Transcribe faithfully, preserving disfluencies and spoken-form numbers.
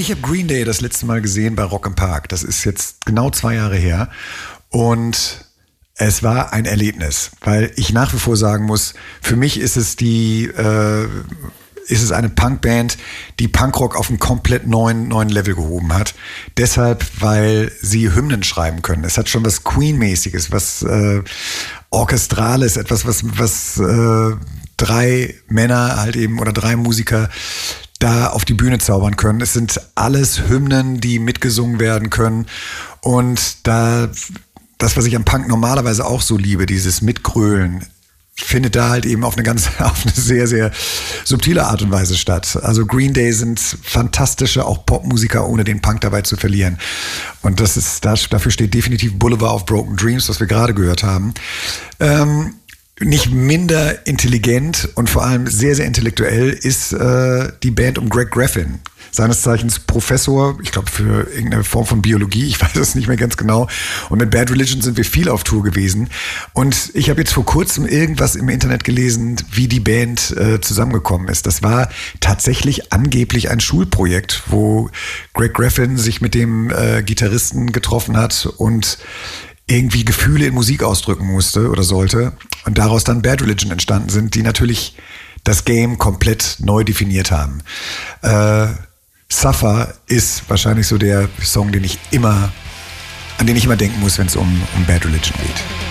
ich habe Green Day das letzte Mal gesehen bei Rock im Park. Das ist jetzt genau zwei Jahre her. Und es war ein Erlebnis, weil ich nach wie vor sagen muss, für mich ist es die... Äh, ist es eine Punkband, die Punkrock auf einen komplett neuen, neuen Level gehoben hat. Deshalb, weil sie Hymnen schreiben können. Es hat schon was Queen-mäßiges, was äh, Orchestrales, etwas, was, was äh, drei Männer halt eben oder drei Musiker da auf die Bühne zaubern können. Es sind alles Hymnen, die mitgesungen werden können. Und da, das, was ich am Punk normalerweise auch so liebe, dieses Mitgrölen, findet da halt eben auf eine ganz, auf eine sehr, sehr subtile Art und Weise statt. Also Green Day sind fantastische, auch Popmusiker, ohne den Punk dabei zu verlieren. Und das ist, dafür steht definitiv Boulevard of Broken Dreams, was wir gerade gehört haben. Ähm, nicht minder intelligent und vor allem sehr, sehr intellektuell ist äh, die Band um Greg Graffin. Seines Zeichens Professor, ich glaube für irgendeine Form von Biologie, ich weiß es nicht mehr ganz genau. Und mit Bad Religion sind wir viel auf Tour gewesen. Und ich habe jetzt vor kurzem irgendwas im Internet gelesen, wie die Band äh, zusammengekommen ist. Das war tatsächlich angeblich ein Schulprojekt, wo Greg Graffin sich mit dem äh, Gitarristen getroffen hat und irgendwie Gefühle in Musik ausdrücken musste oder sollte. Und daraus dann Bad Religion entstanden sind, die natürlich das Game komplett neu definiert haben. Äh, Suffer ist wahrscheinlich so der Song, den ich immer, an den ich immer denken muss, wenn es um, um Bad Religion geht.